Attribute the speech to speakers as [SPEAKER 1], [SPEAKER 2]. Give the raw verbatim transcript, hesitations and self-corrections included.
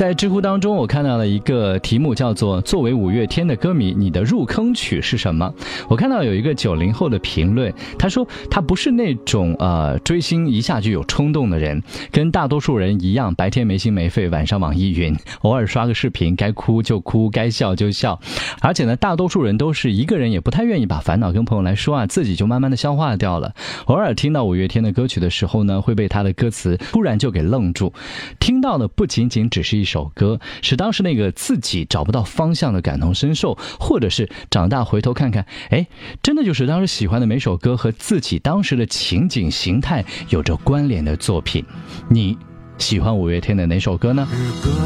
[SPEAKER 1] 在知乎当中，我看到了一个题目叫做作为五月天的歌迷，你的入坑曲是什么？我看到有一个九零后的评论，他说他不是那种呃追星一下就有冲动的人，跟大多数人一样，白天没心没肺，晚上网易云，偶尔刷个视频，该哭就哭，该笑就笑。而且呢，大多数人都是一个人也不太愿意把烦恼跟朋友来说啊，自己就慢慢的消化掉了。偶尔听到五月天的歌曲的时候呢，会被他的歌词突然就给愣住，听到的不仅仅只是一首歌，是当时那个自己找不到方向的感同身受，或者是长大回头看看，哎，真的就是当时喜欢的每首歌和自己当时的情景形态有着关联的作品。你喜欢五月天的哪首歌呢？